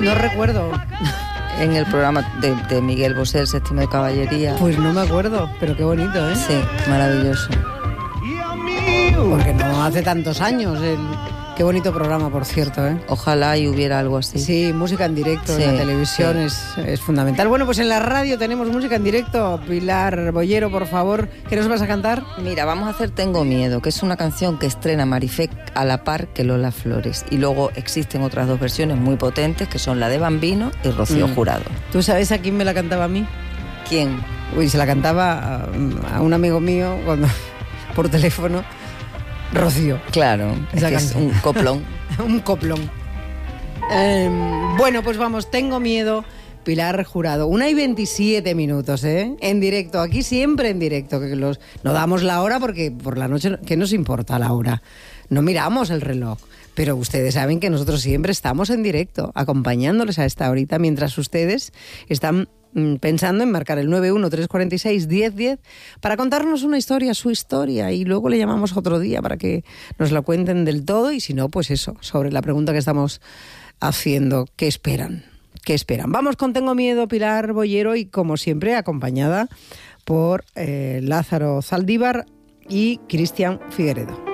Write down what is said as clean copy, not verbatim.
No recuerdo. En el programa de Miguel Bosé, el séptimo de caballería. Pues no me acuerdo, pero qué bonito, ¿eh? Sí, maravilloso. Porque no hace tantos años. Qué bonito programa, por cierto, ¿eh? Ojalá y hubiera algo así. Sí, música en directo en la televisión es fundamental. Bueno, pues en la radio tenemos música en directo. Pilar Bollero, por favor, ¿qué nos vas a cantar? Mira, vamos a hacer Tengo Miedo, que es una canción que estrena Marifé a la par que Lola Flores. Y luego existen otras dos versiones muy potentes, que son la de Bambino y Rocío Jurado. ¿Tú sabes a quién me la cantaba a mí? ¿Quién? Uy, se la cantaba a un amigo mío por teléfono. Rocío. Claro, es un coplón. Un coplón. Bueno, pues vamos, Tengo Miedo, Pilar Jurado. 1:27, ¿eh? En directo, aquí siempre en directo. No damos la hora porque por la noche, ¿qué nos importa la hora? No miramos el reloj. Pero ustedes saben que nosotros siempre estamos en directo, acompañándoles a esta horita, mientras ustedes están pensando en marcar el 913461010 para contarnos una historia, su historia, y luego le llamamos otro día para que nos la cuenten del todo, y si no, pues eso, sobre la pregunta que estamos haciendo, ¿qué esperan? ¿Qué esperan? Vamos con Tengo Miedo, Pilar Bollero, y como siempre acompañada por Lázaro Zaldívar y Cristian Figueredo.